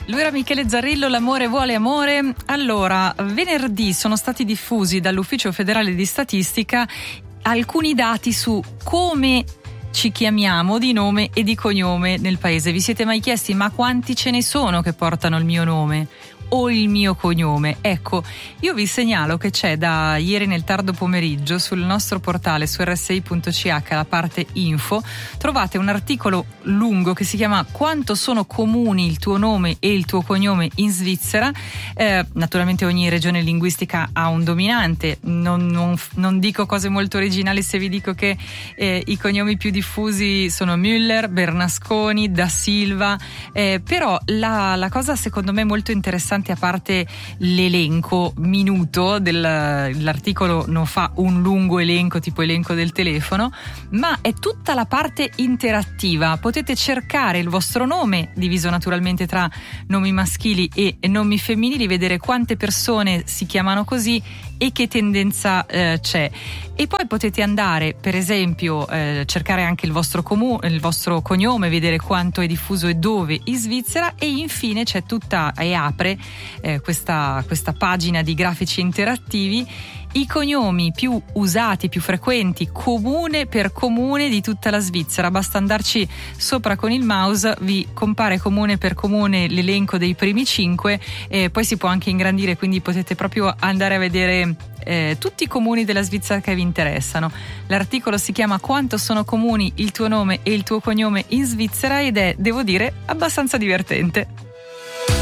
Lui era Michele Zarrillo, l'amore vuole amore. Allora, venerdì sono stati diffusi dall'Ufficio Federale di Statistica alcuni dati su come ci chiamiamo di nome e di cognome nel paese. Vi siete mai chiesti ma quanti ce ne sono che portano il mio nome o il mio cognome? Ecco, io vi segnalo che c'è da ieri nel tardo pomeriggio sul nostro portale su rsi.ch, la parte info, trovate un articolo lungo che si chiama Quanto sono comuni il tuo nome e il tuo cognome in Svizzera. Naturalmente ogni regione linguistica ha un dominante, non dico cose molto originali se vi dico che i cognomi più diffusi sono Müller, Bernasconi, Da Silva, però la cosa secondo me molto interessante, a parte l'elenco minuto dell'articolo, non fa un lungo elenco tipo elenco del telefono, ma è tutta la parte interattiva. Potete cercare il vostro nome, diviso naturalmente tra nomi maschili e nomi femminili, vedere quante persone si chiamano così e che tendenza c'è. E poi potete andare, per esempio, cercare anche il vostro cognome, vedere quanto è diffuso e dove in Svizzera, e infine c'è tutta e apre questa pagina di grafici interattivi, i cognomi più usati, più frequenti, comune per comune di tutta la Svizzera. Basta andarci sopra con il mouse, vi compare comune per comune l'elenco dei primi 5, poi si può anche ingrandire, quindi potete proprio andare a vedere tutti i comuni della Svizzera che vi interessano. L'articolo si chiama Quanto sono comuni il tuo nome e il tuo cognome in Svizzera ed è, devo dire, abbastanza divertente.